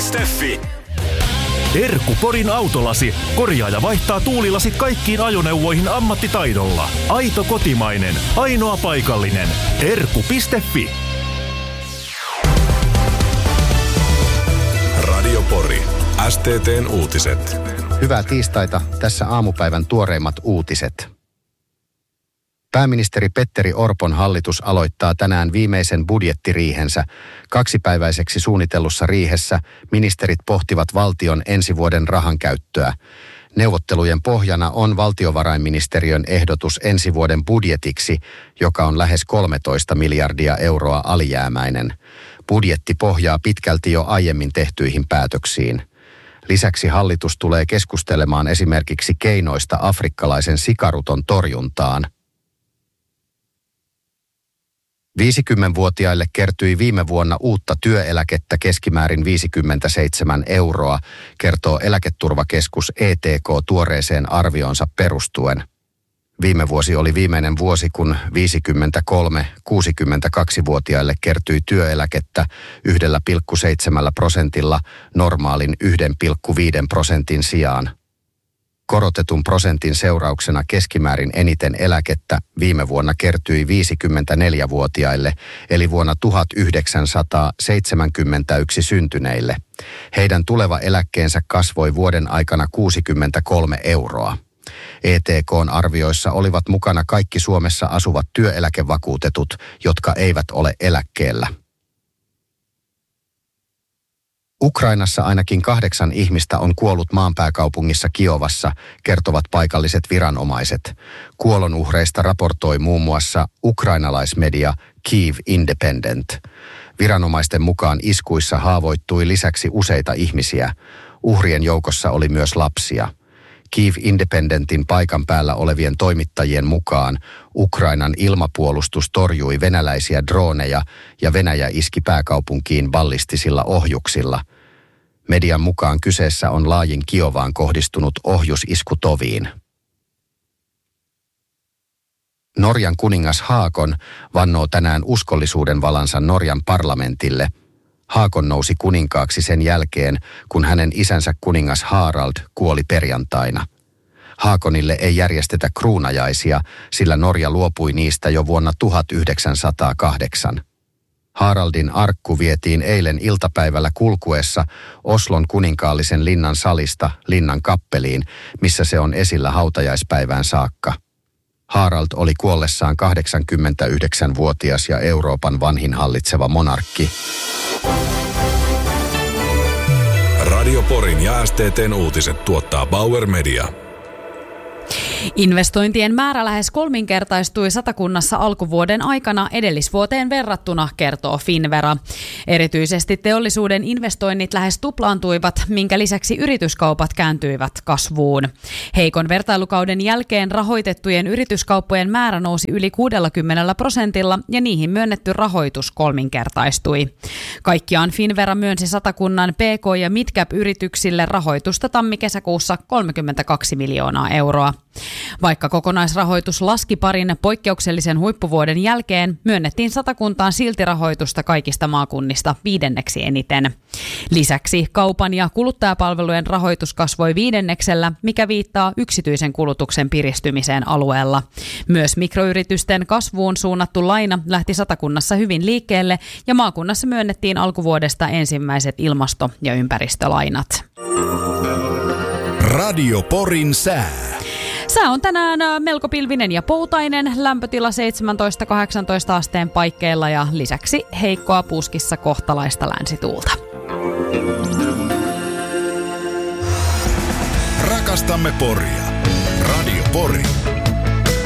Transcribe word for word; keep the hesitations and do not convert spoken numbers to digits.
piste fi. Erkku Porin autolasi. Korjaa ja vaihtaa tuulilasit kaikkiin ajoneuvoihin ammattitaidolla. Aito kotimainen. Ainoa paikallinen. Erkku piste fi. Radio Pori. S T T:n uutiset. Hyvää tiistaita. Tässä aamupäivän tuoreimmat uutiset. Pääministeri Petteri Orpon hallitus aloittaa tänään viimeisen budjettiriihensä. Kaksipäiväiseksi suunnitellussa riihessä ministerit pohtivat valtion ensi vuoden rahankäyttöä. Neuvottelujen pohjana on valtiovarainministeriön ehdotus ensi vuoden budjetiksi, joka on lähes kolmetoista miljardia euroa alijäämäinen. Budjetti pohjaa pitkälti jo aiemmin tehtyihin päätöksiin. Lisäksi hallitus tulee keskustelemaan esimerkiksi keinoista afrikkalaisen sikaruton torjuntaan. viisikymmentävuotiaille kertyi viime vuonna uutta työeläkettä keskimäärin viisikymmentäseitsemän euroa, kertoo Eläketurvakeskus E T K tuoreeseen arvioonsa perustuen. Viime vuosi oli viimeinen vuosi, kun viisikymmentäkolme-kuusikymmentäkaksivuotiaille kertyi työeläkettä yhdellä pilkku seitsemällä prosentilla normaalin yhden pilkku viiden prosentin sijaan. Korotetun prosentin seurauksena keskimäärin eniten eläkettä viime vuonna kertyi viisikymmentäneljävuotiaille, eli vuonna tuhatyhdeksänsataaseitsemänkymmentäyksi syntyneille. Heidän tuleva eläkkeensä kasvoi vuoden aikana kuusikymmentäkolme euroa. E T K:n arvioissa olivat mukana kaikki Suomessa asuvat työeläkevakuutetut, jotka eivät ole eläkkeellä. Ukrainassa ainakin kahdeksan ihmistä on kuollut maanpääkaupungissa Kiovassa, kertovat paikalliset viranomaiset. Kuolonuhreista raportoi muun muassa ukrainalaismedia Kyiv Independent. Viranomaisten mukaan iskuissa haavoittui lisäksi useita ihmisiä. Uhrien joukossa oli myös lapsia. Kyiv Independentin paikan päällä olevien toimittajien mukaan Ukrainan ilmapuolustus torjui venäläisiä drooneja ja Venäjä iski pääkaupunkiin ballistisilla ohjuksilla. Median mukaan kyseessä on laajin Kiovaan kohdistunut ohjusisku toviin. Norjan kuningas Haakon vannoo tänään uskollisuuden valansa Norjan parlamentille. Haakon nousi kuninkaaksi sen jälkeen, kun hänen isänsä kuningas Harald kuoli perjantaina. Haakonille ei järjestetä kruunajaisia, sillä Norja luopui niistä jo vuonna tuhatyhdeksänsataakahdeksan. Haraldin arkku vietiin eilen iltapäivällä kulkuessa Oslon kuninkaallisen linnan salista linnan kappeliin, missä se on esillä hautajaispäivään saakka. Harald oli kuollessaan kahdeksankymmentäyhdeksänvuotias ja Euroopan vanhin hallitseva monarkki. Radio Porin ja S T T:n uutiset tuottaa Bauer Media. Investointien määrä lähes kolminkertaistui Satakunnassa alkuvuoden aikana edellisvuoteen verrattuna, kertoo Finnvera. Erityisesti teollisuuden investoinnit lähes tuplaantuivat, minkä lisäksi yrityskaupat kääntyivät kasvuun. Heikon vertailukauden jälkeen rahoitettujen yrityskauppojen määrä nousi yli kuudellakymmenellä prosentilla ja niihin myönnetty rahoitus kolminkertaistui. Kaikkiaan Finnvera myönsi Satakunnan P K- ja Midcap-yrityksille rahoitusta tammi-kesäkuussa kolmekymmentäkaksi miljoonaa euroa. Vaikka kokonaisrahoitus laski parin poikkeuksellisen huippuvuoden jälkeen, myönnettiin Satakuntaan silti rahoitusta kaikista maakunnista viidenneksi eniten. Lisäksi kaupan ja kuluttajapalvelujen rahoitus kasvoi viidenneksellä, mikä viittaa yksityisen kulutuksen piristymiseen alueella. Myös mikroyritysten kasvuun suunnattu laina lähti Satakunnassa hyvin liikkeelle ja maakunnassa myönnettiin alkuvuodesta ensimmäiset ilmasto- ja ympäristölainat. Radio Porin sää. Sää on tänään melko pilvinen ja poutainen, lämpötila seitsemäntoista kahdeksantoista asteen paikkeilla ja lisäksi heikkoa puskissa kohtalaista länsituulta. Rakastamme Poria. Radio Pori.